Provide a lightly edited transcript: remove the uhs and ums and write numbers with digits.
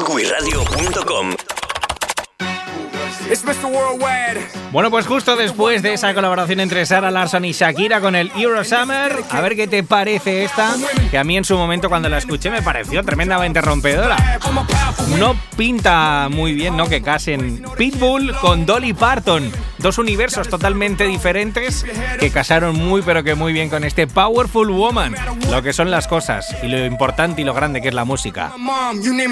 wiradio.com. Bueno, pues justo después de esa colaboración entre Sarah Larsson y Shakira con el Eurosummer, a ver qué te parece esta, que a mí en su momento cuando la escuché me pareció tremendamente rompedora. No pinta muy bien, ¿no?, que casen Pitbull con Dolly Parton, dos universos totalmente diferentes que casaron muy pero que muy bien con este Powerful Woman, lo que son las cosas y lo importante y lo grande que es la música.